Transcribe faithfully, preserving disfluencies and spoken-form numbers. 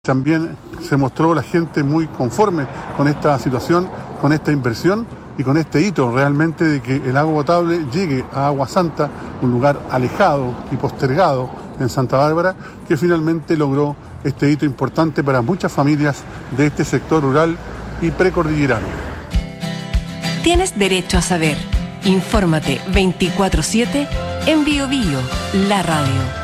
También se mostró la gente muy conforme con esta situación, con esta inversión y con este hito realmente de que el agua potable llegue a Agua Santa, un lugar alejado y postergado en Santa Bárbara, que finalmente logró este hito importante para muchas familias de este sector rural y precordillerano. Tienes derecho a saber. Infórmate veinticuatro siete en Bio Bio, la radio.